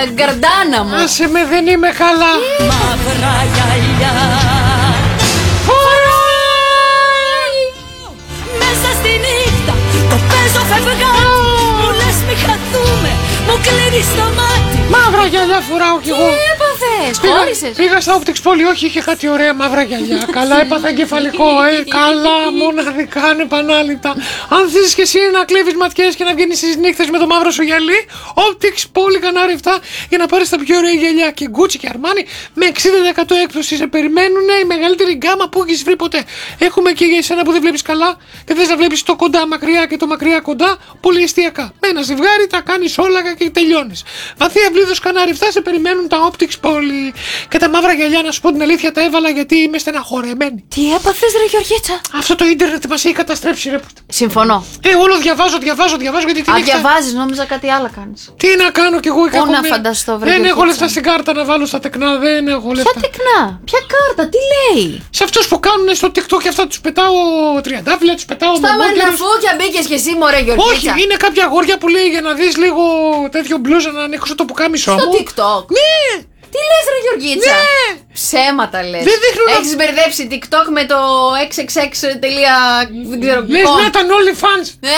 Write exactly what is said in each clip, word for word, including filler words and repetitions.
γκαρντάνα μου. Άσε με, δεν είμαι καλά. Μαύρα γυαλιά Φοράει μέσα στη νύχτα, το παίζω φευγάτι. Μου λες μη χαθούμε, μου κλείνεις το μάτι. μαύρα γυαλιά φοράω κι εγώ. Τι έπαθες, Πήγα, χώρισες? πήγα στα Optics Poly, όχι, είχε κάτι ωραία μαύρα γυαλιά. Καλά, έπαθα εγκεφαλικό, ε. Καλά, μοναδικά, ανεπανάληπτα. Αν θες και εσύ να κλέβεις ματιές και να βγαίνεις στις νύχτες με το μαύρο σου γυαλί, Optics Poly Κανάρι επτά για να πάρεις τα πιο ωραία γυαλιά. Και Gucci και Armani με εξήντα τοις εκατό έκπτωση. Σε περιμένουν η μεγαλύτερη γκάμα που έχεις βρει ποτέ. Έχουμε και για εσένα που δεν βλέπεις καλά και θες να βλέπεις το κοντά μακριά και το μακριά κοντά, πολυεστιακά. Με ένα ζευγάρι τα κάνεις όλα και τελειώνεις. Βαθύ αυλίδος Κανάρι επτά, σε περιμένουν τα Optics Poly. Και τα μαύρα γυαλιά, να σου πω την αλήθεια, τα έβαλα γιατί είμαι στεναχωρεμένη. Τι έπαθες ρε Γεωργίτσα? Αυτό το ίντερνετ μας έχει καταστρέψει, ρε. Συμφωνώ. Ε, όλο διαβάζω, διαβάζω, διαβάζω γιατί την Αν νύχτα- διαβάζεις, νόμιζα κάτι άλλο κάνεις. Τι να κάνω κι εγώ, η Πού να κακομοίρα. φανταστώ, βρε Δεν έχω Γεωργίτσα. λεφτά στην κάρτα να βάλω στα τεκνά, δεν έχω λεφτά. Ποια τεκνά, ποια κάρτα, τι λέει? Σε αυτούς που κάνουν στο TikTok και αυτά τους πετάω τριαντάφυλλα, τους πετάω Στα μαμόκερους. μαναφούκια μπήκες κι εσύ μωρέ Όχι, Γεωργίτσα. είναι κάποια αγόρια που λέει για να δεις λίγο τέτοιο μπλούζα να ανοίξω το πουκάμισό Στο μου. TikTok. Ναι! Τι λες ρε Γεωργίτσα? Ναι! Ψέματα λες. Δεν δείχνουν να- Έχεις μπερδέψει TikTok με το εξ εξ εξ. Δεν ξέρω Λες com. να ήταν όλοι fans. Ε.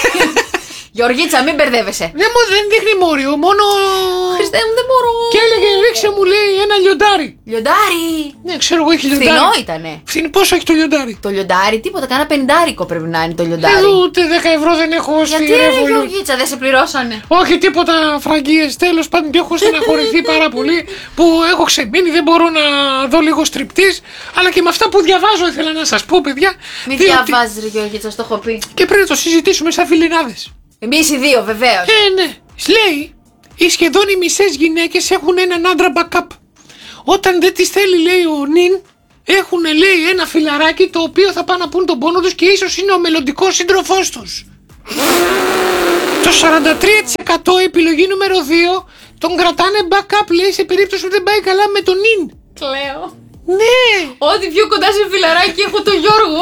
Γεωργίτσα, μην μπερδεύεσαι. Δεν μου δεν δείχνει μόριο, μόνο. Χριστέ μου, δεν μπορώ. Και έλεγε ρίξε μου λέει ένα λιοντάρι. Λιοντάρι. Ναι, ξέρω εγώ έχει λιοντάρι. Φθηνό ήτανε. Φθηνή, πόσο έχει το λιοντάρι. Το λιοντάρι, τίποτα, κάνα πενηντάρικο πρέπει να είναι το λιοντάρι. Εδώ ούτε δέκα ευρώ δεν έχω στη Γιατί ρε Revolut. Γεωργίτσα, δεν σε πληρώσανε? Όχι τίποτα φραγκίες, τέλος πάντων και έχω στεναχωρηθεί πάρα πολύ που έχω ξεμείνει, δεν μπορώ να δω λίγο στριπτής, αλλά και με αυτά που διαβάζω ήθελα να σας πω παιδιά. Μην διότι- διαβάζεις ρε Γεωργίτσα, στο έχω πει. Και πρέπει να το συζητήσουμε σαν φιλενάδες. Εμείς οι δύο βεβαίως. Ε, ναι. Λέει, οι σχεδόν οι μισές γυναίκες έχουν έναν άντρα backup. Όταν δεν τις θέλει, λέει ο νυν, έχουν, λέει, ένα φιλαράκι το οποίο θα πάνε να πούν τον πόνο τους και ίσως είναι ο μελλοντικός σύντροφός τους. Το σαράντα τρία τοις εκατό επιλογή νούμερο δύο τον κρατάνε backup, λέει, σε περίπτωση που δεν πάει καλά με τον νυν. Κλαίω. Ναι. Ό,τι πιο κοντά σε φιλαράκι έχω το Γιώργο.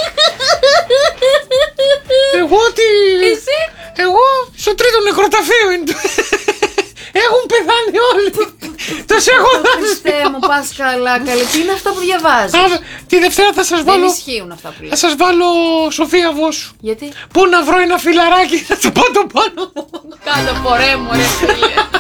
Εγώ τι... Εσύ? Εγώ στο τρίτο νεκροταφείο είναι. Έχουν πεθάνει όλοι. Τους έχω δώσει. Χριστέ μου, πας καλά, καλή. Τι είναι αυτά που διαβάζεις? Α, τη Δευτέρα θα σας Δεν βάλω. ισχύουν αυτά που Θα λες. σας βάλω Σοφία Βόσου. Γιατί? Πού να βρω ένα φιλαράκι να του πω το πάνω μου. Κάτω πορέ μου ρε φίλε.